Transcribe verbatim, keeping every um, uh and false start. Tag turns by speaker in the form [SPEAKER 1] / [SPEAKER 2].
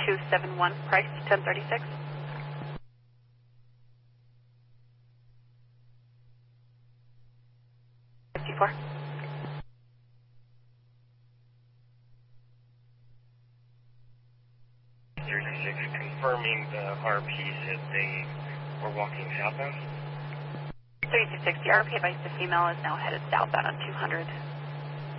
[SPEAKER 1] two seven one, price ten thirty-six. fifty-four.
[SPEAKER 2] thirty-six, confirming the R P said they were walking southbound.
[SPEAKER 1] thirty-two sixty, R P advice the female is now headed southbound on two hundred.